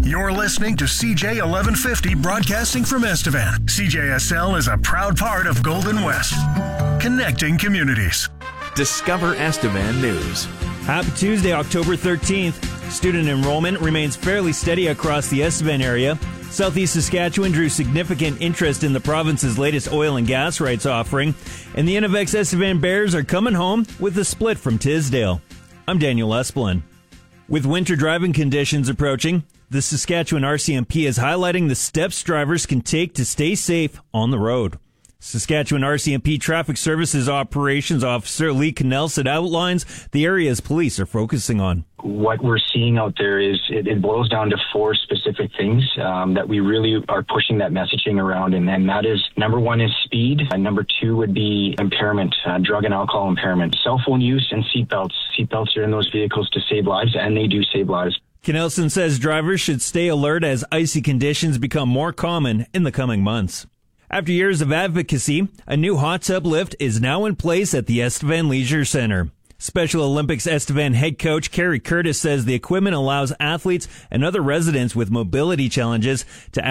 You're listening to CJ 1150 broadcasting from Estevan. CJSL is a proud part of Golden West, connecting communities. Discover Estevan News. Happy Tuesday, October 13th. Student enrollment remains fairly steady across the Estevan area. Southeast Saskatchewan drew significant interest in the province's latest oil and gas rights offering, and the Innovex Estevan Bears are coming home with a split from Tisdale. I'm Daniel Esplin. With winter driving conditions approaching, the Saskatchewan RCMP is highlighting the steps drivers can take to stay safe on the road. Saskatchewan RCMP Traffic Services Operations Officer Lee Knelson outlines the areas police are focusing on. What we're seeing out there is it boils down to four specific things that we really are pushing that messaging around. And then that is, number one is speed. And number two would be impairment, drug and alcohol impairment, cell phone use, and seatbelts. Seatbelts are in those vehicles to save lives, and they do save lives. Knelson says drivers should stay alert as icy conditions become more common in the coming months. After years of advocacy, a new hot tub lift is now in place at the Estevan Leisure Center. Special Olympics Estevan head coach Kerry Curtis says the equipment allows athletes and other residents with mobility challenges to